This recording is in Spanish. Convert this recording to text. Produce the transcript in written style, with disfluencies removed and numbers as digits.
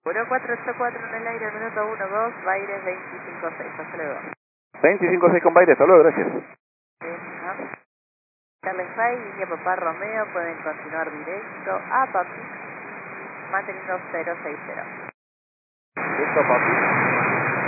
1484 en el aire, minuto 12, Baires 256, hasta luego. 256 con Baires, hasta luego, gracias. Charles Fay, línea Papá Romeo, pueden continuar directo a Papi, manteniendo 060. Directo a Papi.